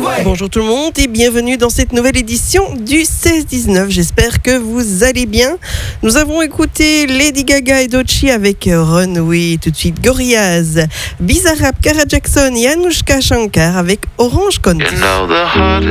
Bonjour tout le monde et bienvenue dans cette nouvelle édition du 16-19. J'espère que vous allez bien. Nous avons écouté Lady Gaga et Doechii avec Runway, tout de suite Gorillaz, Bizarrap, Kara Jackson et Anushka Shankar avec Orange County. You know the heart